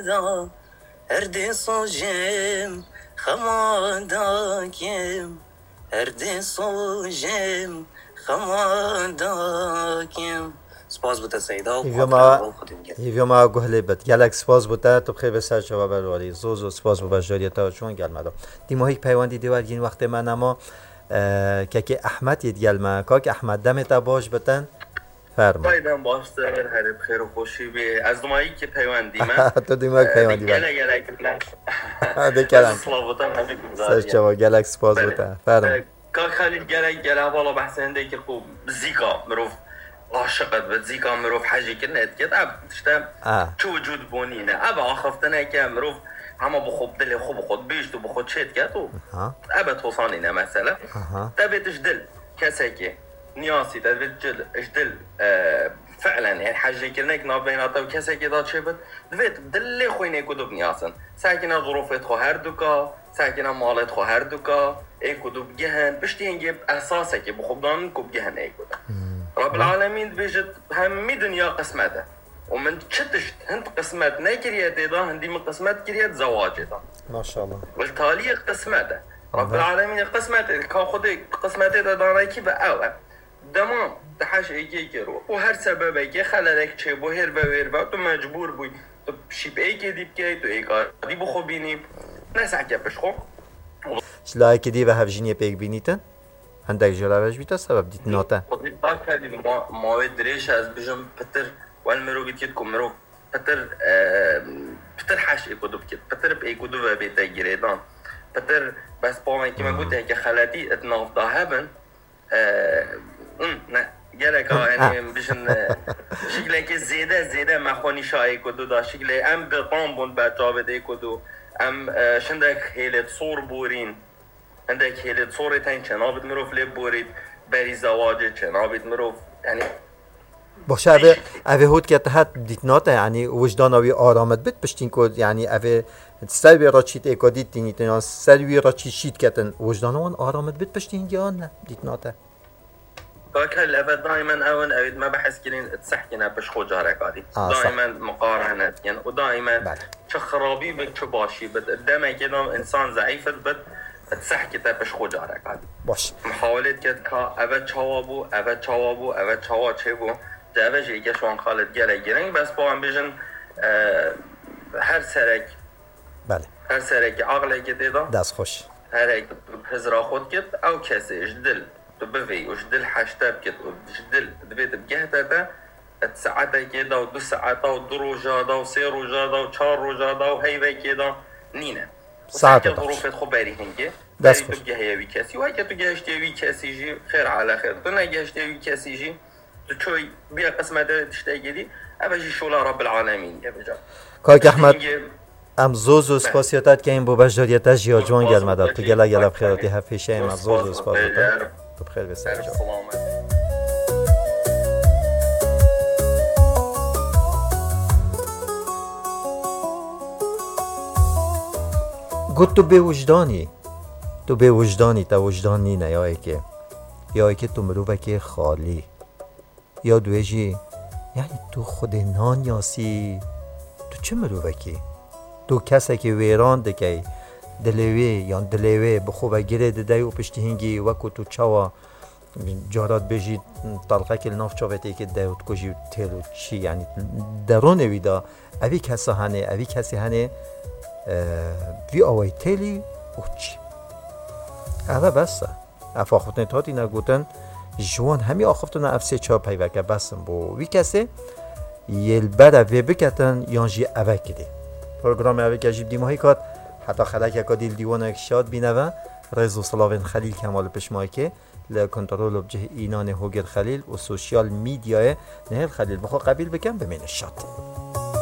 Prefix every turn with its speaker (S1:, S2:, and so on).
S1: دا هر دی سوجم خمادا کم هر دی سوجم خمادا کم. سپاس بوده سیدا
S2: ایویا ما گهلی بد گلک سپاس بوده تو بخیر بسر جواب الوالی زوزو سپاس بو بجاریتا چون گلمه دا دیماهی پیواندی دیوارگین وقت من اما که احمد ید گلمه که احمد دمتا باش بتن فرما
S3: بایدم باشتر هر بخیر و خوشی به از دمایی که پیواندی من
S2: تو دیماهی پیواندی من
S3: گلک
S2: دکرم
S3: سلامتم
S2: سر جواب گلک سپاس بوده فرما
S3: که خلیل گلک والا بحثنده که خوب زیکا مروف عاشقت به زیکا مروف حاجی کنید که اب تشتم چه وجود بونینه اب آخفتنه که مروف همه بخوب دل خوب خود بیشت و بخود شد که تو اب توصانینه مثلا تبیتش دل کسی که نیاسی تبیتش دل فعلا يعني حاجه كرناك نابيناتا وكاسا كي دات شبت دويت دلي خويني كدوب نياسن ساكنه ظروفات خو هردوكا ساكنه مالات خو هردوكا اي كدوب جهن بشتي نجيب اساسك بخبضان كوب جهن اي كدوب رب العالمين بيجت هم دنيا قسمته ومن تشتشت هند قسمت نكريات ايضا هندي من قسمت كريات زواجتا
S2: ما شاء الله
S3: والتالي قسمته رب العالمين قسمته كان خدي قسمته دانا كي بقى تمام تحش ایکی کرو و هر سببی که خلالک چه بو هر بویر با تو مجبور بوی تو شیب ایکی دیب که تو ایکاری بخو بینی نسعکه بشخو
S2: شلای که دی و هفجینی پیک بینیتن هندک جراوش بیتا سبب دیت ناته
S3: خودی تا کردی ماوی دریش از بجم پتر والمرو بیت کد کمرو پتر حش ایکو دوب کد پتر ایکو دو و بیتا گریدان پتر بس با من که من گوته که خلاتی اتناف داهبن نه گره که یعنی بشن شکلی که زیده مخونی شایی کدو دا شکلی ام بقام بون بچه بده کدو ام شندک هیلت صور بورین هندک هیلت صوری تین چنابت مروف لیب بورید بری زواجه چنابت مروف یعنی
S2: باشه اوه هود که تحت دیتناته یعنی وجدان اوی آرامت بید پشتین کد یعنی اوه سروی را چیت ایکا دیت دینیتن یا سروی را چیت شید کتن وجدان اوان آرامت بید پشتین یا نه دیتناته
S3: فاكر الأبد دائما أود ما بحس كلين تسحكنا بشخو جارك هذه دائما مقارنة يعني ودائما شو خرابي بد شو باشي بد قدامه كده إنسان ضعيف بد تسحكته بشخو جارك هذه
S2: باش
S3: محاولة كده كا أبد شوابو أبد شواب شيبو جابه جيكش وان خالد جرين بس با هم بيجن هر سرك
S2: بله
S3: هر سرك عقله كده
S2: دست خوش
S3: هر هيك هزرا خود كده أو كسي جدل بفي وجدل حاشتاب كده وجدل دبيت بجهته ساعات كده ودو ساعات ودرو جادا وسيرو جادا وشارو جادا وهيبه كده نينا
S2: ساعات
S3: ظروف خبري هنجي
S2: بس
S3: تبقى هي ويكاسي وهي تبقى هشتي ويكاسي جي خير على خير تنجي هشتي ويكاسي جي تشوي بيا قسمه تشتاق دي ابجي شولا رب العالمين يا بجا
S2: کاک احمد ام زوزو سپاسیاتت که این بو بجاریت جیا جوان گل مدار تو گلا بخیراتی هفیشه ام زوزو سپاسیاتت تو بخیر بسر جا گفت تو به وجدانی تا وجدانی نه یا که تو مروبه که خالی یا دویجی یعنی تو خود نان یاسی تو چه مروبه که تو کسی که ویران دکی دلوی بخوبه گیره دده و پشتی هنگی وکو تو چاوا جارات بجید طلقه که ناف چاوته که ده و تکوشی تیلو چی یعنی درونه ویدا اوی کسی هنه وی آوی تیلی و چی اوه بسته افا خودتون تاتی نگوتن جوان همی آخفتون افسی چا پیوکه بسن بو وی کسی یل بره وی بکتن یانجی اوه کده پروگرام اوه که جیب دیماهی کات حتی خلک اکا دیل دیوانو یک شاد بینوه رزو صلاوین خلیل کمال پشمایی که لکنترول بجه اینان هوگر خلیل و سوشیال میدیای نهل خلیل بخوا قبیل بکن بمین شاد